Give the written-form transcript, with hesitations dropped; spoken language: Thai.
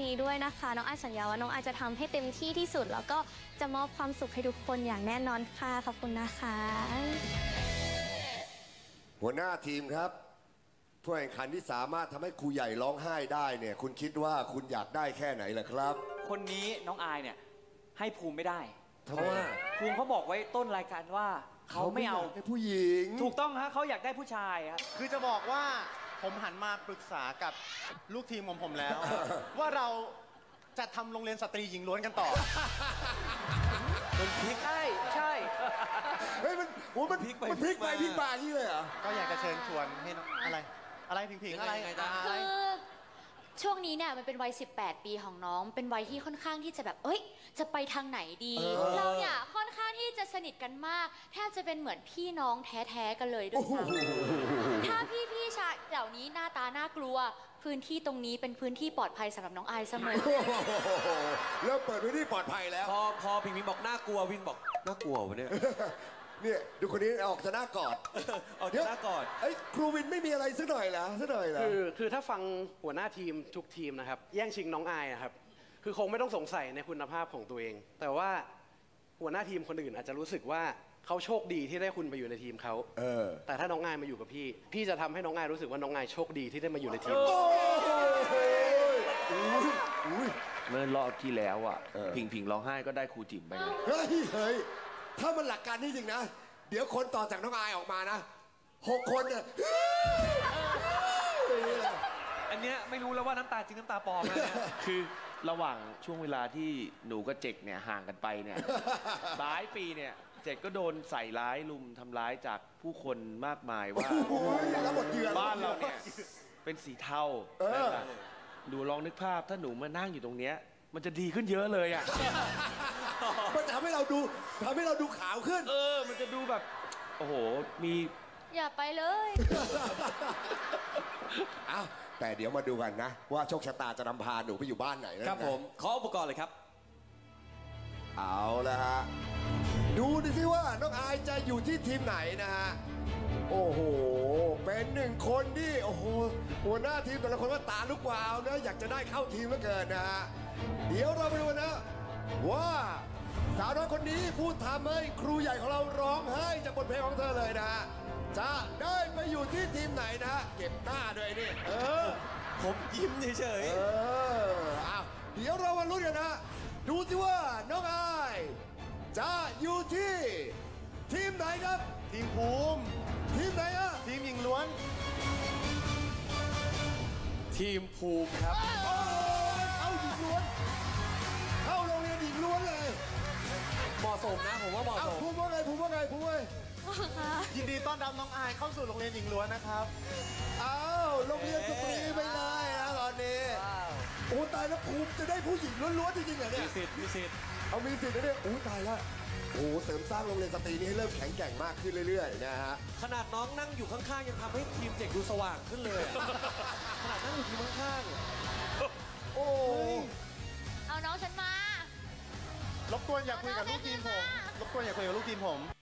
นี้ด้วยนะคะน้องอายสัญญาว่าน้องอายจะทำให้เต็มที่ที่สุดแล้วก็จะมอบความสุขให้ทุกคนอย่างแน่นอนค่ะขอบคุณนะคะหัวหน้าทีมครับผู้แข่งขันที่สามารถทำให้ครูใหญ่ร้องไห้ได้เนี่ยคุณคิดว่าคุณอยากได้แค่ไหนล่ะครับคนนี้น้องอายเนี่ยให้ภูมิไม่ได้เพราะว่าภูมิเขาบอกไว้ต้นรายการว่าเขาไม่เอาให้ผู้หญิงถูกต้องฮะเขาอยากได้ผู้ชายครับคือจะบอกว่าผมหันมาปรึกษากับลูกทีมของผมแล้ว ว่าเราจะทำโรงเรียนสตรีหญิงล้วนกันต่อเป็นพริกใช่ใช่เฮ้ยมันโอ้มันพลิกไปพลิกมาอย่างนี้เลยเหรอก็อยากจะเชิญชวนให้น้องอะไรผิงๆอะไรคือช่วงนี้เนี่ยมันเป็นวัย 18 ปีของน้อง เป็นวัยที่ค่อนข้างที่จะแบบจะไปทางไหนดี เราเนี่ยค่อนข้างที่จะสนิทกันมาก แทบจะเป็นเหมือนพี่น้องแท้ๆกันเลยด้วยซ้ำถ้าพี่ชายเหล่านี้หน้าตาน่ากลัว พื้นที่ตรงนี้เป็นพื้นที่ปลอดภัยสำหรับน้องอายเสมอเริ่มเปิดพื้นที่ปลอดภัยแล้วพอพิงพิงบอกน่ากลัววินบอกน่ากลัววะเนี่ยเนี่ยดูคนนี้ออกจะหน้ากอดออกจะหน้ากอดไอ้ครูวินไม่มีอะไรสักหน่อยเหรอสักหน่อยเหรอคือถ้าฟังหัวหน้าทีมทุกทีมนะครับแย่งชิงน้องอายนะครับคือคงไม่ต้องสงสัยในคุณภาพของตัวเอง แต่ว่าหัวหน้าทีมคนอื่นอาจจะรู้สึกว่าเขาโชคดีที่ได้คุณมาอยู่ในทีมเขาแต่ถ้าน้องอายมาอยู่กับพี่จะทำให้น้องอายรู้สึกว่าน้องอายโชคดีที่ได้มาอยู่ในทีมเมื่อรอบที่แล้วอ่ะพิงพิงร้องไห้ก็ได้ครูจิ๋มไปไงเฮ้ยถ้ามันหลักการนี้จริงนะเดี๋ยวคนต่อจากน้องอายออกมานะ6 คนเนี่ยอันเนี้ยไม่รู้แล้วว่าน้ำตาจริงน้ำตาปลอมนะเนี่ยคือระหว่างช่วงเวลาที่หนูกับเจกเนี่ยห่างกันไปเนี่ยหลายปีเนี่ยเจกก็โดนใส่ร้ายลุมทำร้ายจากผู้คนมากมายว่าโอ้ยแล้วหมดเดือนบ้านเราเนี่ยเป็นสีเทานะครับหนูลองนึกภาพถ้าหนูมานั่งอยู่ตรงเนี้ยมันจะดีขึ้นเยอะเลยอ่ะมันจะทำให้เราดูขาวขึ้นมันจะดูแบบโอ้โหมีอย่าไปเลยอ้าวแต่เดี๋ยวมาดูกันนะ ว่าโชคชะตาจะนำพาหนูไปอยู่บ้านไหนนะครับผมขออุปกรณ์เลยครับเอาละฮะดูดิสิว่าน้องอายจะอยู่ที่ทีมไหนนะฮะโอ้โหเป็น1 คนที่โอ้โหหัวหน้าทีมแต่ละคนว่าตาลูกวาวนะอยากจะได้เข้าทีมเหลือเกินนะฮะเดี๋ยวเราไปดูนะว่าสาวน้อยคนนี้พูดทำให้ครูใหญ่ของเราร้องไห้จากบทเพลงของเธอเลยนะฮะจะได้ไปอยู่ที่ทีมไหนนะฮะเก็บหน้าด้วยนี่ผมยิ้มเฉยอ้าวเดี๋ยวเรามาลุ้นกันนะดูสิว่าน้องอายจะอยู่ที่ทีมไหนครับทีมภูมิทีมไหนอะทีมหญิงล้วนทีมภูมิครับเอาหญิงล้วนเข้าโรงเรียนหญิงล้วนเลยเหมาะสมนะผมว่าเหมาะเอาสมภูมิว่าไงภูมิว่าไงภูมิว่าไงยินดีต้อนรับน้องอายเข้าสู่โรงเรียนหญิงล้วนนะครับเอาโรงเรียนสตรีไม่ได้นะตอนนี้โอ้ตายแล้วภูมิจะได้ผู้หญิงล้วนๆจริงๆเหรอเนี่ยมีสิทธิ์เอามีสิทธิ์นะเนี่ยโอ้ตายแล้วโอ้เสริมสร้างโรงเรียนสตรีนี้ให้เริ่มแข็งแกร่งมากขึ้นเรื่อยๆนะฮะขนาดน้องนั่งอยู่ข้างๆยังทำให้ทีมเด็กดูสว่างขึ้นเลยอะขนาดนั่งอยู่ทีมข้างๆโอ้เอาน้องฉันมารบกวนอย่าคุยกับลูกทีมผม รบกวนอย่าคุยกับลูกทีมผม